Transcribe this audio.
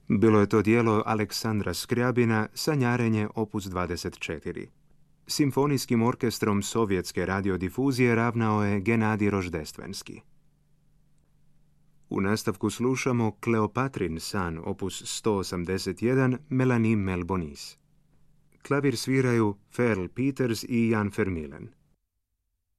Bilo je to dijelo Aleksandra Skryabina Sanjarenje opus 24. Simfonijskim orkestrom sovjetske radiodifuzije ravnao je Genadij Roždestvenski. U nastavku slušamo Kleopatrin san opus 181 Melanie Melbonis. Klavir sviraju Ferl Peters i Jan Vermeulen.